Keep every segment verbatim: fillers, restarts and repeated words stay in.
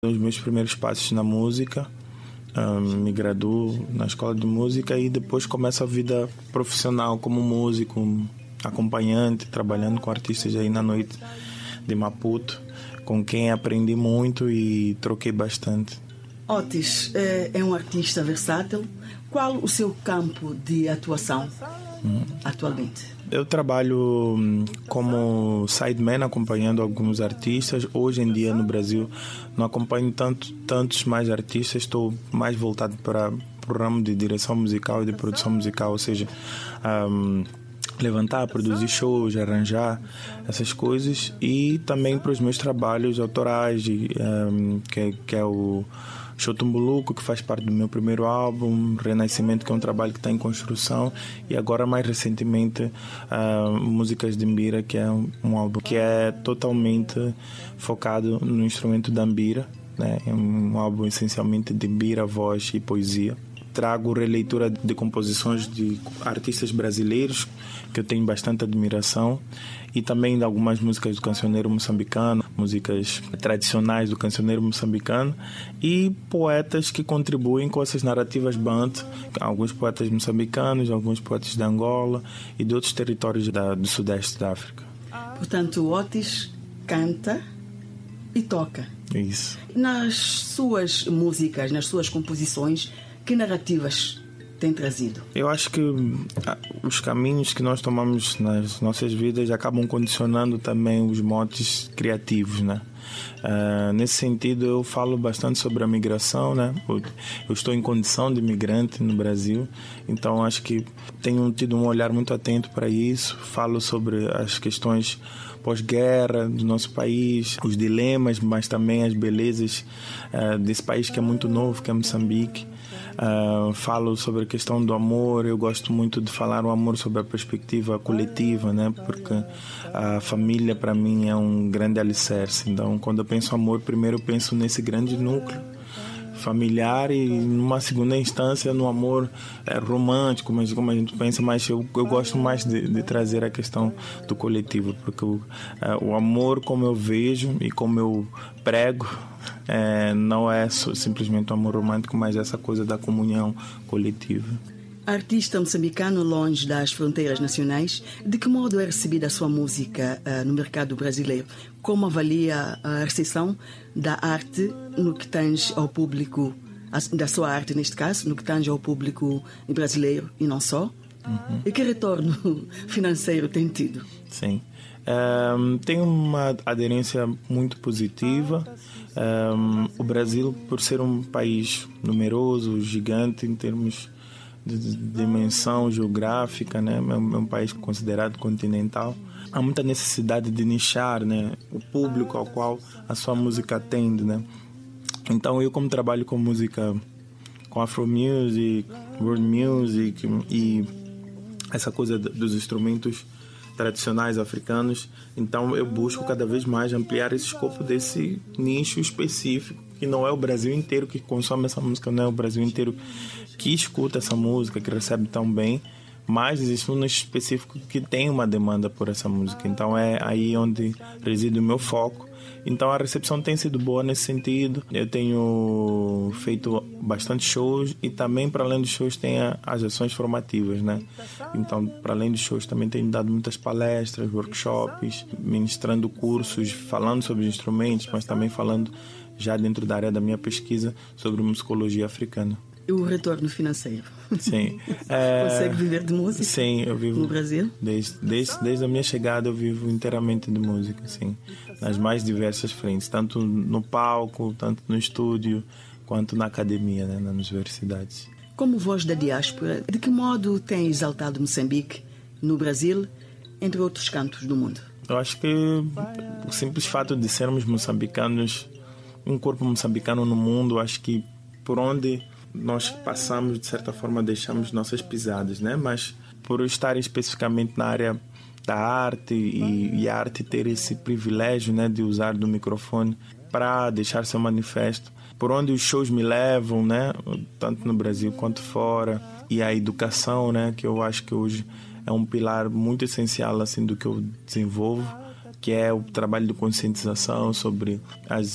Os meus primeiros passos na música, um, me graduo na escola de música e depois começo a vida profissional como músico, acompanhante, trabalhando com artistas aí na noite de Maputo, com quem aprendi muito e troquei bastante. Otis é um artista versátil. Qual o seu campo de atuação hum. atualmente? Eu trabalho como sideman, acompanhando alguns artistas. Hoje em dia no Brasil não acompanho tanto, tantos mais artistas, estou mais voltado para o ramo de direção musical e de produção musical, ou seja, um, levantar, produzir shows, arranjar essas coisas, e também para os meus trabalhos autorais, de, um, que, que é o Chotumbuluco, que faz parte do meu primeiro álbum, Renascimento, que é um trabalho que está em construção, e agora mais recentemente uh, Músicas de Mbira, que é um, um álbum que é totalmente focado no instrumento da mbira, né? É um álbum essencialmente de mbira, voz e poesia. Trago releitura de composições de artistas brasileiros que eu tenho bastante admiração, e também de algumas músicas do cancioneiro moçambicano, músicas tradicionais do cancioneiro moçambicano, e poetas que contribuem com essas narrativas bantu, alguns poetas moçambicanos, alguns poetas de Angola e de outros territórios da, do sudeste da África. Portanto, o Otis canta e toca. Isso. Nas suas músicas, nas suas composições, que narrativas tem trazido? Eu acho que os caminhos que nós tomamos nas nossas vidas acabam condicionando também os motes criativos, né? Uh, nesse sentido, eu falo bastante sobre a migração, né? Eu estou em condição de migrante no Brasil, então acho que tenho tido um olhar muito atento para isso. Falo sobre as questões pós-guerra do nosso país, os dilemas, mas também as belezas uh, desse país que é muito novo, que é Moçambique. Uh, falo sobre a questão do amor. Eu gosto muito de falar o amor sobre a perspectiva coletiva, né? Porque a família para mim é um grande alicerce. Então, quando eu penso amor, primeiro eu penso nesse grande núcleo familiar, e numa segunda instância no amor é, romântico, mas como a gente pensa, mas eu, eu gosto mais de, de trazer a questão do coletivo, porque o, é, o amor como eu vejo e como eu prego é, não é só, simplesmente um amor romântico, mas essa coisa da comunhão coletiva. Artista moçambicano longe das fronteiras nacionais, de que modo é recebida a sua música uh, no mercado brasileiro? Como avalia a recepção da arte no que tange ao público, da sua arte neste caso, no que tange ao público brasileiro e não só? Uhum. E que retorno financeiro tem tido? Sim, um, tem uma aderência muito positiva. Um, o Brasil, por ser um país numeroso, gigante em termos de dimensão geográfica, né? É um país considerado continental. Há muita necessidade de nichar, né? O público ao qual a sua música atende, né? Então eu, como trabalho com música, com Afro Music, World Music e essa coisa dos instrumentos tradicionais africanos, então eu busco cada vez mais ampliar esse escopo desse nicho específico, que não é o Brasil inteiro que consome essa música, não é o Brasil inteiro que escuta essa música, que recebe tão bem, mas existe um nicho específico que tem uma demanda por essa música. Então é aí onde reside o meu foco. Então a recepção tem sido boa nesse sentido. Eu tenho feito bastante shows, e também, para além dos shows, tem as ações formativas, né? Então, para além dos shows, também tenho dado muitas palestras, workshops, ministrando cursos, falando sobre os instrumentos, mas também falando, já dentro da área da minha pesquisa, sobre musicologia africana. E o retorno financeiro? Sim. É... Consegue viver de música? Sim, eu vivo. No Brasil? Desde, desde, desde a minha chegada eu vivo inteiramente de música, sim. Nas mais diversas frentes, tanto no palco, tanto no estúdio, quanto na academia, né, nas universidades. Como voz da diáspora, de que modo tem exaltado Moçambique no Brasil, entre outros cantos do mundo? Eu acho que o simples fato de sermos moçambicanos, um corpo moçambicano no mundo, acho que por onde nós passamos, de certa forma, deixamos nossas pisadas, né? Mas por eu estar especificamente na área da arte, e, e a arte ter esse privilégio, né, de usar do microfone para deixar seu manifesto, por onde os shows me levam, né, tanto no Brasil quanto fora, e a educação, né, que eu acho que hoje é um pilar muito essencial, assim, do que eu desenvolvo, que é o trabalho de conscientização sobre as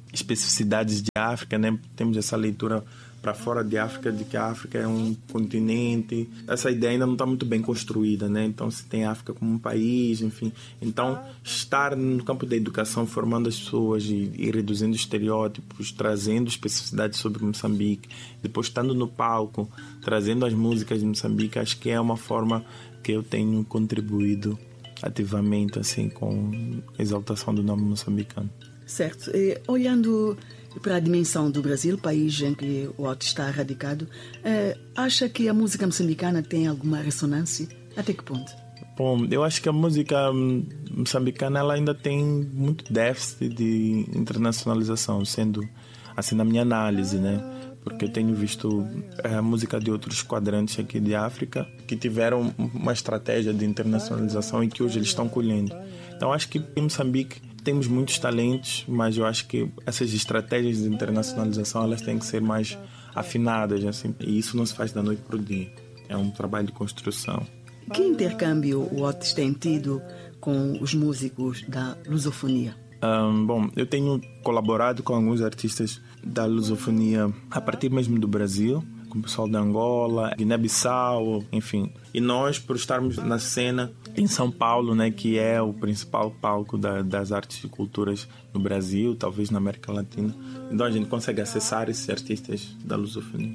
especificidades de África, né? Temos essa leitura para fora de África, de que a África é um continente. Essa ideia ainda não está muito bem construída, né? Então, se tem a África como um país, enfim. Então, estar no campo da educação, formando as pessoas e, e reduzindo estereótipos, trazendo especificidades sobre Moçambique, depois estando no palco, trazendo as músicas de Moçambique, acho que é uma forma que eu tenho contribuído ativamente, assim, com a exaltação do nome moçambicano. Certo. E, olhando para a dimensão do Brasil, país em que o Otis está radicado, eh, acha que a música moçambicana tem alguma ressonância? Até que ponto? Bom, eu acho que a música moçambicana ela ainda tem muito déficit de internacionalização, sendo assim na minha análise, né? Porque eu tenho visto a música de outros quadrantes aqui de África que tiveram uma estratégia de internacionalização e que hoje eles estão colhendo. Então acho que em Moçambique temos muitos talentos, mas eu acho que essas estratégias de internacionalização elas têm que ser mais afinadas, assim, e isso não se faz da noite para o dia. É um trabalho de construção. Que intercâmbio o Otis tem tido com os músicos da lusofonia? Um, bom, eu tenho colaborado com alguns artistas da lusofonia a partir mesmo do Brasil, com o pessoal da Angola, Guiné-Bissau, enfim. E nós, por estarmos na cena em São Paulo, né, que é o principal palco da, das artes e culturas no Brasil, talvez na América Latina, então a gente consegue acessar esses artistas da lusofonia.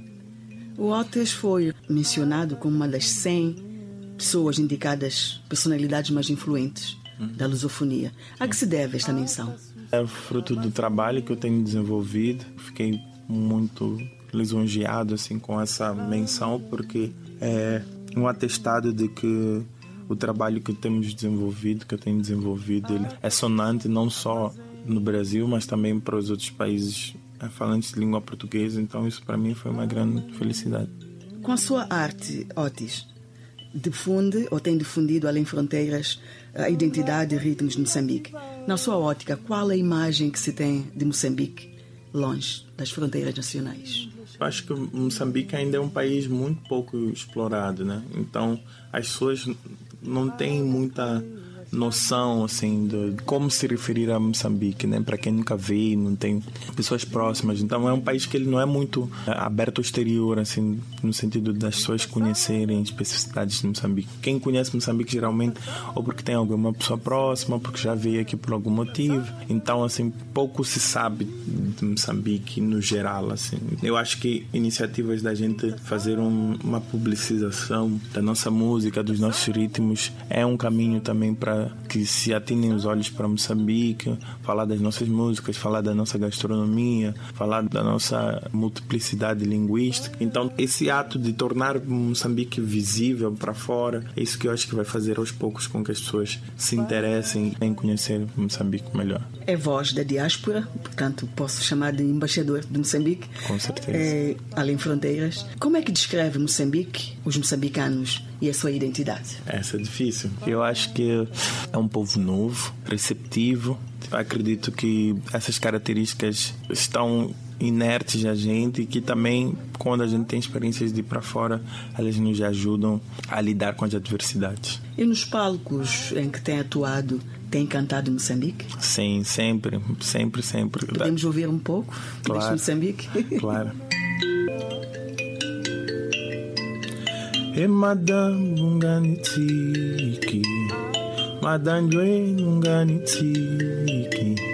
O Otis foi mencionado como uma das cem pessoas indicadas, personalidades mais influentes hum. da lusofonia. A que se deve esta menção? É fruto do trabalho que eu tenho desenvolvido. Fiquei muito lisonjeado assim, com essa menção, porque é um atestado de que o trabalho que temos desenvolvido, que eu tenho desenvolvido, ele é sonante não só no Brasil, mas também para os outros países falantes de língua portuguesa. Então isso para mim foi uma grande felicidade. Com a sua arte, Otis, difunde ou tem difundido além fronteiras a identidade e ritmos de Moçambique. Na sua ótica, qual a imagem que se tem de Moçambique longe das fronteiras nacionais? Acho que Moçambique ainda é um país muito pouco explorado, né? Então as pessoas não têm muita noção assim de como se referir a Moçambique, né? Para quem nunca veio, não tem pessoas próximas. Então é um país que ele não é muito aberto ao exterior, assim, no sentido das pessoas conhecerem especificidades de Moçambique. Quem conhece Moçambique geralmente ou porque tem alguma pessoa próxima, ou porque já veio aqui por algum motivo. Então assim pouco se sabe de Moçambique no geral, assim. Eu acho que iniciativas da gente fazer um, uma publicização da nossa música, dos nossos ritmos, é um caminho também para que se atinem os olhos para Moçambique, falar das nossas músicas, falar da nossa gastronomia, falar da nossa multiplicidade linguística. Então, esse ato de tornar Moçambique visível para fora, é isso que eu acho que vai fazer aos poucos com que as pessoas se interessem em conhecer Moçambique melhor. É voz da diáspora, portanto, posso chamar de embaixador de Moçambique. Com certeza. É, além fronteiras. Como é que descreve Moçambique, os moçambicanos e a sua identidade? Essa é difícil. Eu acho que é um povo novo, receptivo. Acredito que essas características estão inertes a gente e que também, quando a gente tem experiências de ir para fora, elas nos ajudam a lidar com as adversidades. E nos palcos em que tem atuado, tem cantado Moçambique? Sim, sempre, sempre, sempre. Podemos ouvir um pouco claro, deste Moçambique? Claro. E madame unganitiki, madame nunganitiki,